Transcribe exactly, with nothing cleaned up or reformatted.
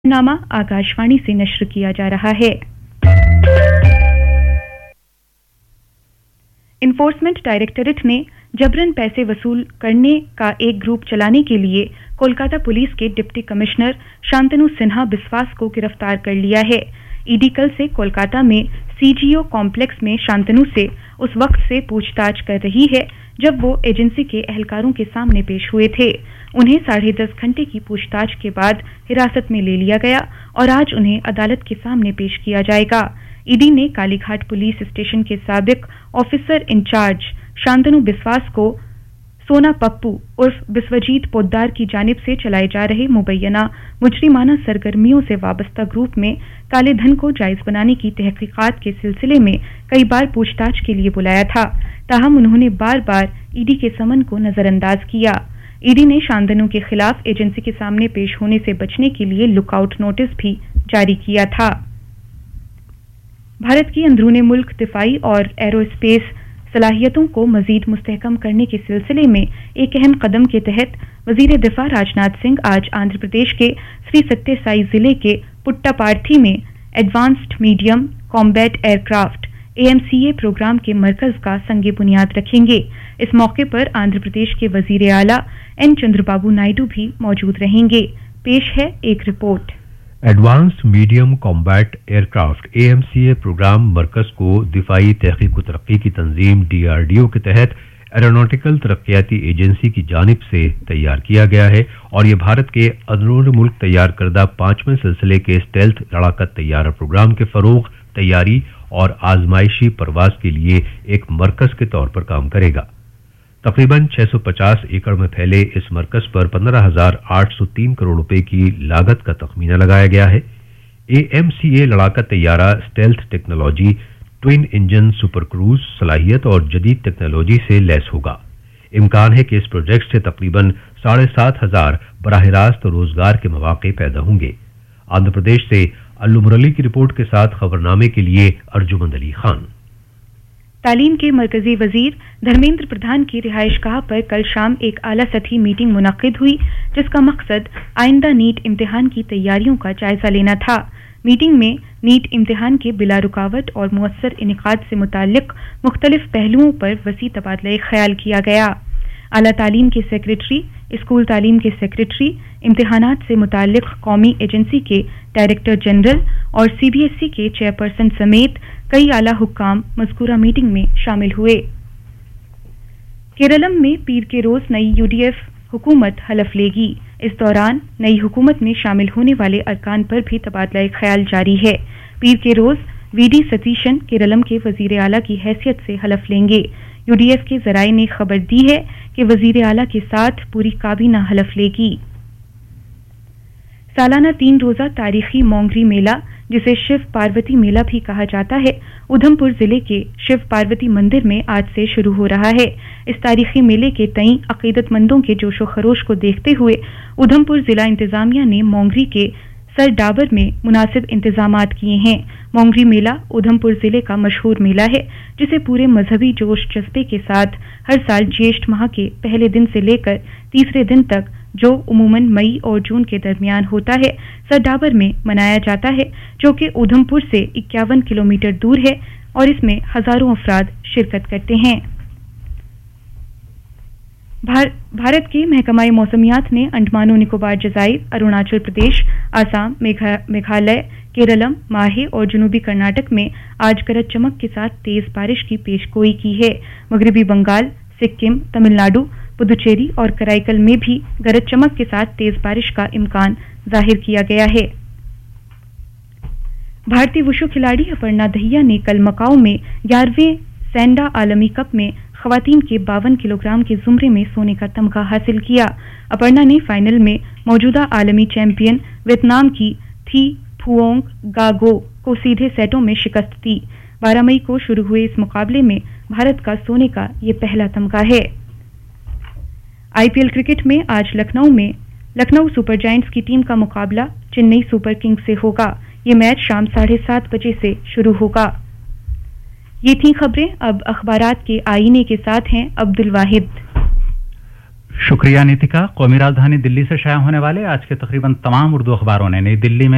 नामा आकाशवाणी से नश्र किया जा रहा है। इन्फोर्समेंट डायरेक्टरेट ने जबरन पैसे वसूल करने का एक ग्रुप चलाने के लिए कोलकाता पुलिस के डिप्टी कमिश्नर शांतनु सिन्हा बिस्वास को गिरफ्तार कर लिया है। ईडी कल से कोलकाता में सीजीओ कॉम्प्लेक्स में शांतनु से उस वक्त से पूछताछ कर रही है जब वो एजेंसी के एहलकारों के सामने पेश हुए थे। उन्हें साढ़े दस घंटे की पूछताछ के बाद हिरासत में ले लिया गया और आज उन्हें अदालत के सामने पेश किया जाएगा। ईडी ने कालीघाट पुलिस स्टेशन के साबिक ऑफिसर इंचार्ज शांतनु बिस्वास को सोना पप्पू उर्फ बिस्वजीत पोद्दार की जानिब से चलाए जा रहे मुबैना मुजरिमाना सरगर्मियों से वाबस्ता ग्रुप में काले धन को जायज बनाने की तहकीकात के सिलसिले में कई बार पूछताछ के लिए बुलाया था, ताहम उन्होंने बार बार ईडी के समन को नजरअंदाज किया। ईडी ने शांतनु के खिलाफ एजेंसी के सामने पेश होने से बचने के लिए लुकआउट नोटिस भी जारी किया था। भारत की अंदरूनी मुल्क दिफाई और एरोस्पेस सलाहियतों को मजीद मुस्तहकम करने के सिलसिले में एक अहम कदम के तहत वजीर दिफा राजनाथ सिंह आज आंध्र प्रदेश के श्री सत्य साई जिले के पुट्टापार्थी में advanced medium combat aircraft A M C A programme के मरकज का संगे बुनियाद रखेंगे। इस मौके पर आंध्र प्रदेश के वजीर आला एन चंद्रबाबू नायडू भी मौजूद रहेंगे। पेश है एक report. Advanced medium combat aircraft A M C A programme मरकज को दिफाई तहकीक व तरक्की की तंजीम डी आर डी ओ के तहत एरोनॉटिकल तरक्याती एजेंसी की जानिब से तैयार किया गया है और यह भारत के अंदरूनी मुल्क तैयार करदा पांचवें सिलसिले के स्टेल्थ लड़ाका तैयारा प्रोग्राम के फरोग, तैयारी और आजमाइशी परवाज के लिए एक मरकज के तौर पर काम करेगा। तकरीबन छह सौ पचास एकड़ में फैले इस मरकज पर पंद्रह हजार आठ सौ तीन करोड़ रुपए की लागत का तखमीना लगाया गया है। A M C A लड़ाका तैयारा stealth technology, twin engine super cruise सलाहियत और जदीद टेक्नोलॉजी से लैस होगा। इम्कान है कि इस प्रोजेक्ट से तकरीबन साढ़े सात हजार बराह रास्त रोजगार के मौके पैदा होंगे। आंध्र प्रदेश से अल्लू मुरली की रिपोर्ट के साथ खबरनामे के लिए अर्जुमंद अली खान। तालीम के मरकजी वजीर धर्मेंद्र प्रधान की रिहाइशगाह पर कल शाम एक आला सतही मीटिंग मुनक्किद हुई, जिसका मकसद आइंदा नीट इम्तिहान की तैयारियों का जायजा लेना था। मीटिंग में नीट इम्तिहान के बिला रुकावट और मुअस्सर इनेकाद से मुताल्लिक मुख्तलिफ पहलुओं पर वसी तबादला ख्याल किया गया। आला तालीम के सेक्रेटरी, स्कूल तालीम के सेक्रेटरी, इम्तिहानात से मुताल्लिक कौमी एजेंसी के डायरेक्टर जनरल और सी बी एस ई के चेयरपर्सन समेत कई आला हुक्काम मज़कूरा मीटिंग में शामिल हुए। केरलम में पीर के रोज नई यू डी एफ हुकूमत हलफ लेगी। इस दौरान नई हुकूमत में शामिल होने वाले अरकान पर भी तबादला ख्याल जारी है। पीर के रोज वी डी सतीशन केरलम के वजीर आला की हैसियत से हलफ लेंगे। यू डी एफ के जराये ने खबर दी है कि वजीर आला के साथ पूरी काबीना हलफ लेगी। सालाना तीन रोजा तारीखी मोंगरी मेला, जिसे शिव पार्वती मेला भी कहा जाता है, उधमपुर जिले के शिव पार्वती मंदिर में आज से शुरू हो रहा है। इस तारीखी मेले के तई अकीदतमंदों के जोशो खरोश को देखते हुए उधमपुर जिला इंतजामिया ने मोंगरी के सर डाबर में मुनासिब इंतजामात किए हैं। मोंगरी मेला उधमपुर जिले का मशहूर मेला है, जिसे पूरे मजहबी जोश जज्बे के साथ हर साल ज्येष्ठ माह के पहले दिन से लेकर तीसरे दिन तक, जो उमूमन मई और जून के दरमियान होता है, सर डाबर में मनाया जाता है, जो कि उधमपुर से इक्यावन किलोमीटर दूर है और इसमें हजारों अफराद शिरकत करते हैं। भार, भारत के महकमा मौसमियात ने अंडमान निकोबार जजाइर, अरुणाचल प्रदेश, आसाम, मेघा, मेघालय, केरलम, माहे और जनूबी कर्नाटक में आज गरज चमक के साथ तेज बारिश की पेशगोई की है। मगरबी बंगाल, सिक्किम, तमिलनाडु, पुदुचेरी और कराईकल में भी गरज चमक के साथ तेज बारिश का इम्कान जाहिर किया गया है। भारतीय वुशु खिलाड़ी अपर्णा दहिया ने कल मकाऊ में ग्यारहवें सैंडा आलमी कप में खवातीन के बावन किलोग्राम के जुमरे में सोने का तमगा हासिल किया। अपर्णा ने फाइनल में मौजूदा आलमी चैंपियन वियतनाम की थी फुओंग गागो को सीधे सेटों में शिकस्त दी। बारह मई को शुरू हुए इस मुकाबले में भारत का सोने का ये पहला तमगा है। आई पी एल क्रिकेट में आज लखनऊ में लखनऊ सुपर जायंट्स की टीम का मुकाबला चेन्नई सुपर किंग्स से होगा। ये मैच शाम साढ़े सात बजे से शुरू होगा। ये थी खबरें। अब अखबारात के आईने के साथ हैं अब्दुल वाहिद। शुक्रिया नीतिका। कौमी राजधानी दिल्ली से शाया होने वाले आज के तकरीबन तमाम उर्दू अखबारों ने नई दिल्ली में